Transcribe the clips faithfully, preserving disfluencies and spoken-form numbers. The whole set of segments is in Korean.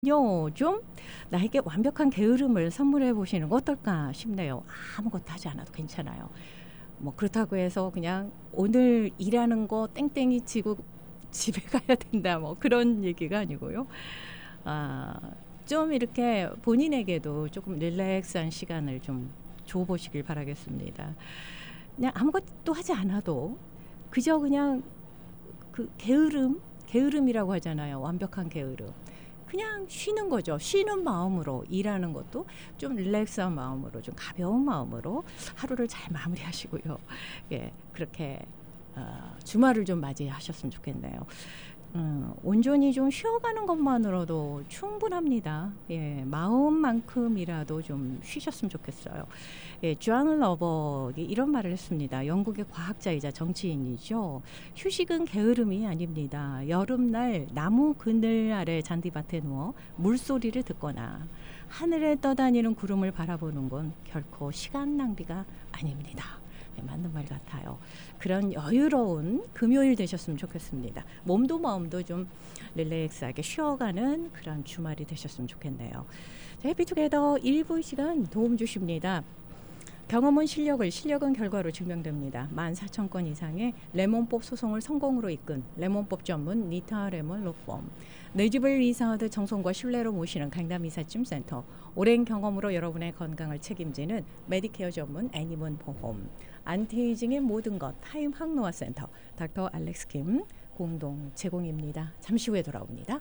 요 좀 나에게 완벽한 게으름을 선물해 보시는 거 어떨까 싶네요. 아무것도 하지 않아도 괜찮아요. 뭐 그렇다고 해서 그냥 오늘 일하는 거 땡땡이 치고 집에 가야 된다 뭐 그런 얘기가 아니고요. 아, 좀 이렇게 본인에게도 조금 릴렉스한 시간을 좀 줘보시길 바라겠습니다. 그냥 아무것도 하지 않아도 그저 그냥 그 게으름, 게으름이라고 하잖아요. 완벽한 게으름. 그냥 쉬는 거죠. 쉬는 마음으로 일하는 것도 좀 릴렉스한 마음으로 좀 가벼운 마음으로 하루를 잘 마무리하시고요. 예, 그렇게 어, 주말을 좀 맞이하셨으면 좋겠네요. 음, 온전히 좀 쉬어가는 것만으로도 충분합니다. 예, 마음만큼이라도 좀 쉬셨으면 좋겠어요. 예, 존 러벅이 이런 말을 했습니다. 영국의 과학자이자 정치인이죠. 휴식은 게으름이 아닙니다. 여름날 나무 그늘 아래 잔디밭에 누워 물소리를 듣거나 하늘에 떠다니는 구름을 바라보는 건 결코 시간 낭비가 아닙니다. 네, 맞는 말 같아요. 그런 여유로운 금요일 되셨으면 좋겠습니다. 몸도 마음도 좀 릴렉스하게 쉬어가는 그런 주말이 되셨으면 좋겠네요. 자, 해피투게더 일부 시간 도움 주십니다. 경험은 실력을, 실력은 결과로 증명됩니다. 만 사천 건 이상의 레몬법 소송을 성공으로 이끈 레몬법 전문 니타 레몬 로펌. 내 집을 이사하듯 정성과 신뢰로 모시는 강남 이삿짐센터. 오랜 경험으로 여러분의 건강을 책임지는 메디케어 전문 애니문 보험. 안티에이징의 모든 것 타임 항노화 센터 닥터 알렉스 김 공동 제공입니다. 잠시 후에 돌아옵니다.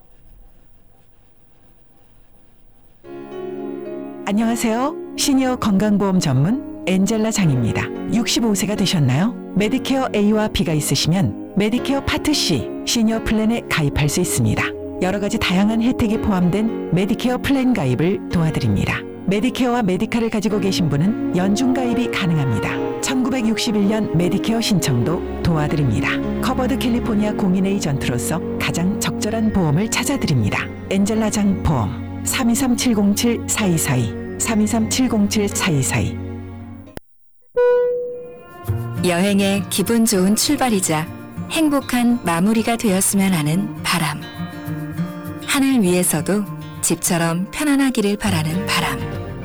안녕하세요. 시니어 건강보험 전문 엔젤라 장입니다. 육십오 세가 되셨나요? 메디케어 A와 B가 있으시면 메디케어 파트 C 시니어 플랜에 가입할 수 있습니다. 여러 가지 다양한 혜택이 포함된 메디케어 플랜 가입을 도와드립니다. 메디케어와 메디카를 가지고 계신 분은 연중 가입이 가능합니다. 천구백육십일 년 메디케어 신청도 도와드립니다. 커버드 캘리포니아 공인 에이전트로서 가장 적절한 보험을 찾아드립니다. 엔젤라 장 보험 삼이삼 칠공칠 사이사이 삼이삼 칠공칠 사이사이. 여행의 기분 좋은 출발이자 행복한 마무리가 되었으면 하는 바람. 하늘 위에서도 집처럼 편안하기를 바라는 바람.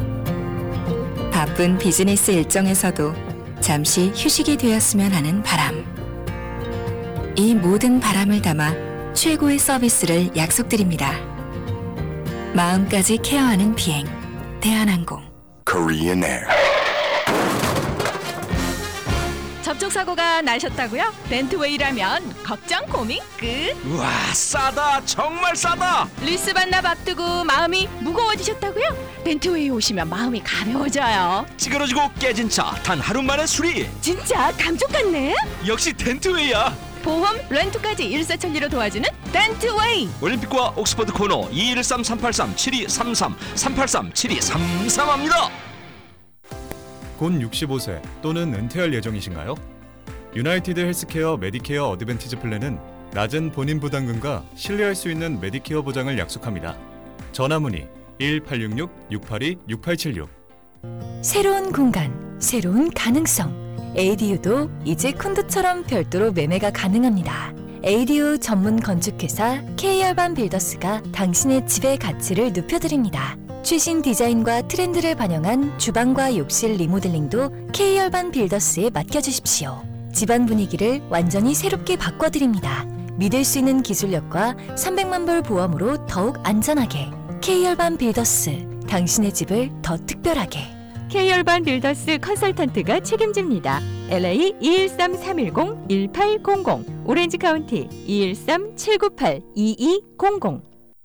바쁜 비즈니스 일정에서도 잠시 휴식이 되었으면 하는 바람. 이 모든 바람을 담아 최고의 서비스를 약속드립니다. 마음까지 케어하는 비행 대한항공 Korean Air. 접촉사고가 나셨다고요? 렌트웨이라면 걱정 고민 끝. 우와, 싸다, 정말 싸다. 리스 반납 앞두고 마음이 무거워지셨다고요? 렌트웨이 오시면 마음이 가벼워져요. 찌그러지고 깨진 차 단 하루 만에 수리. 진짜 감쪽 같네. 역시 렌트웨이야. 보험, 렌트까지 일사천리로 도와주는 렌트웨이. 올림픽과 옥스퍼드 코너 이일삼 삼팔삼 칠이삼삼 삼팔삼 칠이삼삼합니다. 곧 육십오 세 또는 은퇴할 예정이신가요? 유나이티드 헬스케어 메디케어 어드밴티지 플랜은 낮은 본인 부담금과 신뢰할 수 있는 메디케어 보장을 약속합니다. 전화 문의 일 팔육육 육팔이 육팔칠육. 새로운 공간, 새로운 가능성. 에이디유도 이제 콘도처럼 별도로 매매가 가능합니다. 에이디유 전문 건축회사 K얼반 빌더스가 당신의 집의 가치를 높여드립니다. 최신 디자인과 트렌드를 반영한 주방과 욕실 리모델링도 K얼반 빌더스에 맡겨주십시오. 집안 분위기를 완전히 새롭게 바꿔드립니다. 믿을 수 있는 기술력과 삼백만 불 보험으로 더욱 안전하게. K얼반 빌더스, 당신의 집을 더 특별하게. K얼반 빌더스 컨설턴트가 책임집니다. 엘에이 이일삼 삼일공 일팔공공, 오렌지 카운티 이일삼 칠구팔 이이공공.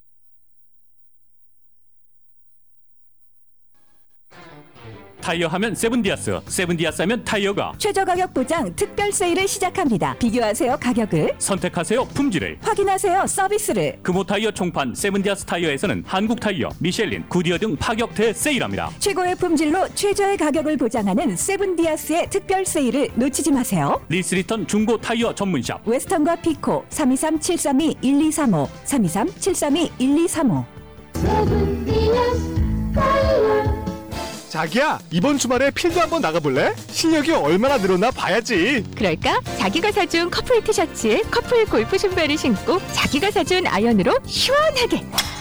타이어 하면 세븐디아스, 세븐디아스 하면 타이어가 최저 가격 보장 특별 세일을 시작합니다. 비교하세요 가격을, 선택하세요 품질을, 확인하세요 서비스를. 금호 타이어 총판 세븐디아스 타이어에서는 한국 타이어, 미셸린, 구디어 등 파격 대세일합니다. 최고의 품질로 최저의 가격을 보장하는 세븐디아스의 특별 세일을 놓치지 마세요. 리스리턴 중고 타이어 전문샵 웨스턴과 피코 삼이삼 칠삼이 일이삼오 삼이삼 칠삼이 일이삼오. 세븐디아스 타이어. 자기야, 이번 주말에 필드 한번 나가볼래? 실력이 얼마나 늘었나 봐야지. 그럴까? 자기가 사준 커플 티셔츠에 커플 골프 신발을 신고 자기가 사준 아이언으로 시원하게